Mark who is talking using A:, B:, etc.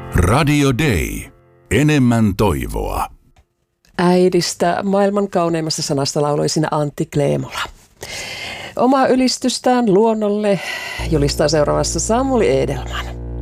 A: Radio Day. Enemmän toivoa.
B: Äidistä maailman kauneimmassa sanasta lauloi sinä Antti Kleemola. Omaa ylistystään luonnolle julistaa seuraavassa Samuli Edelman.